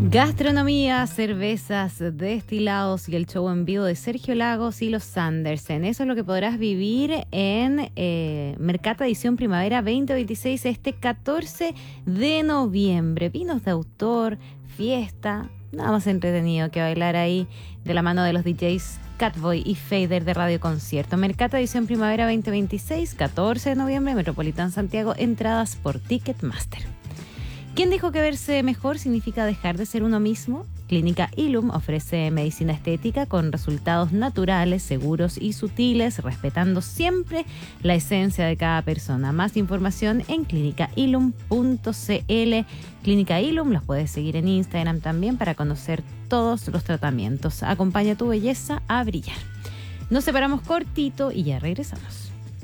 Gastronomía, cervezas, destilados y el show en vivo de Sergio Lagos y los Sandersen. Eso es lo que podrás vivir en Mercata Edición Primavera 2026 este 14 de noviembre. Vinos de autor, fiesta, nada más entretenido que bailar ahí de la mano de los DJs Catboy y Fader de Radio Concierto. Mercata Edición Primavera 2026, 14 de noviembre, Metropolitan Santiago, entradas por Ticketmaster. ¿Quién dijo que verse mejor significa dejar de ser uno mismo? Clínica Ilum ofrece medicina estética con resultados naturales, seguros y sutiles, respetando siempre la esencia de cada persona. Más información en clinicailum.cl. Clínica Ilum los puedes seguir en Instagram también para conocer todos los tratamientos. Acompaña tu belleza a brillar. Nos separamos cortito y ya regresamos.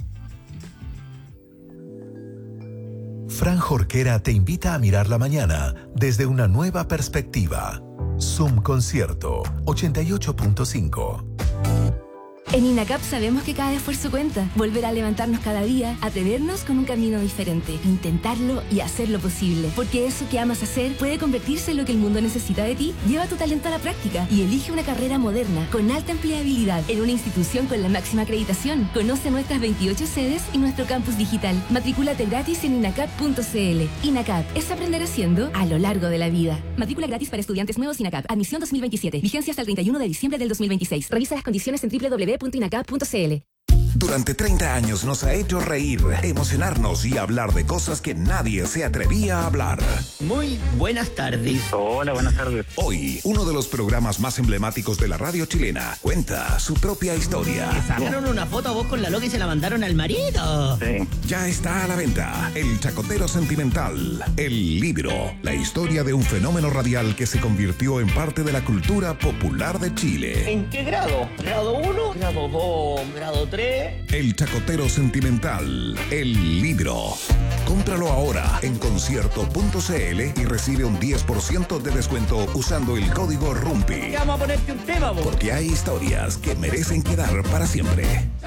Fran Jorquera te invita a mirar la mañana desde una nueva perspectiva. Zoom Concierto 88.5. En INACAP sabemos que cada esfuerzo cuenta. Volver a levantarnos cada día, atrevernos con un camino diferente, intentarlo y hacerlo posible. Porque eso que amas hacer puede convertirse en lo que el mundo necesita de ti. Lleva tu talento a la práctica y elige una carrera moderna, con alta empleabilidad, en una institución con la máxima acreditación. Conoce nuestras 28 sedes y nuestro campus digital. Matricúlate gratis en inacap.cl. INACAP es aprender haciendo a lo largo de la vida. Matrícula gratis para estudiantes nuevos INACAP. Admisión 2027. Vigencia hasta el 31 de diciembre del 2026. Revisa las condiciones en www.inacap.cl. Durante 30 años nos ha hecho reír, emocionarnos y hablar de cosas que nadie se atrevía a hablar. Muy buenas tardes. Hola, buenas tardes. Hoy, uno de los programas más emblemáticos de la radio chilena cuenta su propia historia. ¿Te sacaron una foto a vos con la loca y se la mandaron al marido? Sí. Ya está a la venta El Chacotero Sentimental, el libro, la historia de un fenómeno radial que se convirtió en parte de la cultura popular de Chile. ¿En qué grado? ¿Grado 1? ¿Grado 2? ¿Grado 3? El Chacotero Sentimental, el libro. Cómpralo ahora en concierto.cl y recibe un 10% de descuento usando el código RUMPI. Vamos a ponerte un tema, vos. Porque hay historias que merecen quedar para siempre.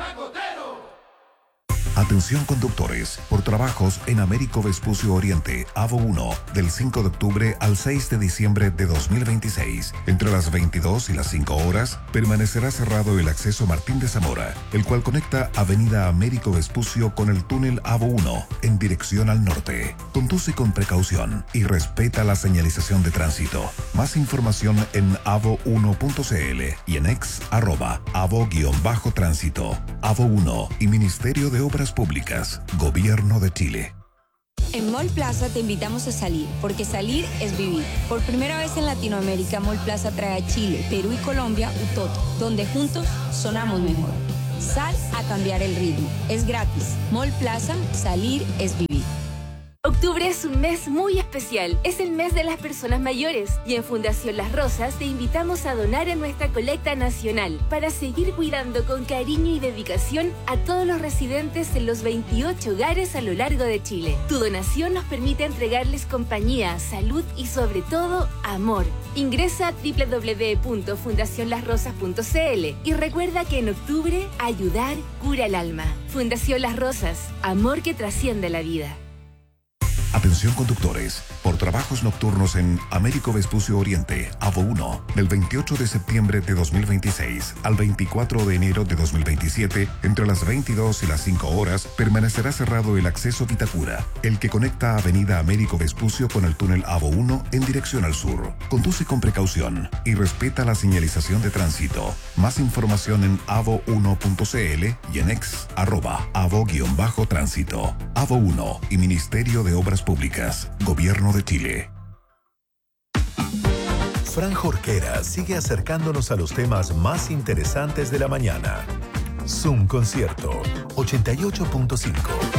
Atención conductores, por trabajos en Américo Vespucio Oriente, AVO 1, del 5 de octubre al 6 de diciembre de 2026, entre las 22 y las 5 horas, permanecerá cerrado el acceso Martín de Zamora, el cual conecta Avenida Américo Vespucio con el túnel AVO 1, en dirección al norte. Conduce con precaución y respeta la señalización de tránsito. Más información en avo1.cl y en @avo-tránsito. AVO 1 y Ministerio de Obras Públicas, Gobierno de Chile. En Mall Plaza te invitamos a salir, porque salir es vivir. Por primera vez en Latinoamérica, Mall Plaza trae a Chile, Perú y Colombia Utoto, donde juntos sonamos mejor. Sal a cambiar el ritmo. Es gratis. Mall Plaza, salir es vivir. Octubre es un mes muy especial. Es el mes de las personas mayores y en Fundación Las Rosas te invitamos a donar en nuestra colecta nacional para seguir cuidando con cariño y dedicación a todos los residentes en los 28 hogares a lo largo de Chile. Tu donación nos permite entregarles compañía, salud y sobre todo amor. Ingresa a www.fundacionlasrosas.cl y recuerda que en octubre ayudar cura el alma. Fundación Las Rosas, amor que trasciende la vida. Atención conductores, por trabajos nocturnos en Américo Vespucio Oriente, AVO 1, del 28 de septiembre de 2026 al 24 de enero de 2027, entre las 22 y las 5 horas, permanecerá cerrado el acceso Vitacura, el que conecta Avenida Américo Vespucio con el túnel AVO 1 en dirección al sur. Conduce con precaución y respeta la señalización de tránsito. Más información en avo1.cl y en @avo-tránsito. AVO 1 y Ministerio de Obras Públicas, Gobierno de Chile. Fran Jorquera sigue acercándonos a los temas más interesantes de la mañana. Zoom Concierto 88.5.